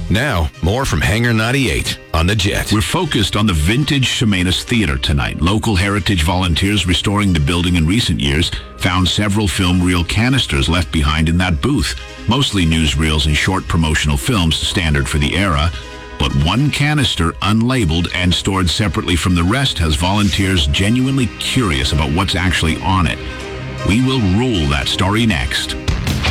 Now, more from Hangar 98 on The Jet. We're focused on the vintage Chemainus Theatre tonight. Local heritage volunteers restoring the building in recent years found several film reel canisters left behind in that booth. Mostly newsreels and short promotional films, standard for the era. But one canister, unlabeled and stored separately from the rest, has volunteers genuinely curious about what's actually on it. We will rule that story next.